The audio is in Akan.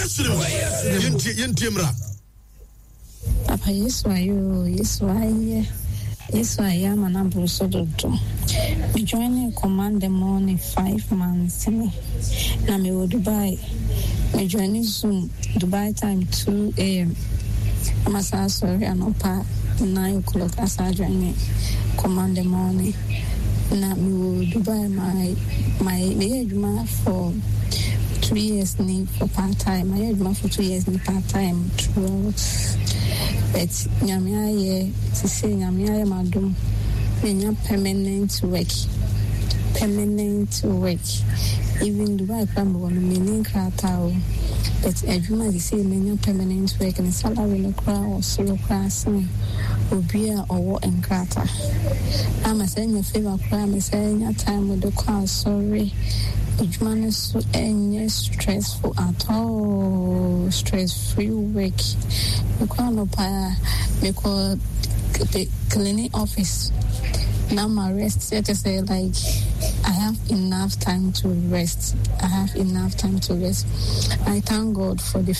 Yentimra. Papa, yes, why you, yes, I am an ambassador. We join a command the morning 5 months. Now me will Dubai. We join Zoom Dubai time 2 a.m. I'm a sorry, I'm up 9 o'clock as I join command the morning. Now me will Dubai my age for 2 years need for part time. My age for 2 years need part time. But Nyamia to say Nyamia madam, permanent work. Even Dubai plan one meaning crowd. But everyone is saying permanent work and salary no crowd or solo class or beer or what and crata. I'm a saying your favorite crime is saying your time with the crowd. Sorry. Ejuma is so stressful at all. Stress-free work. You can't apply because the clinic office. Now my rest. Let us say like I have enough time to rest. I thank God for the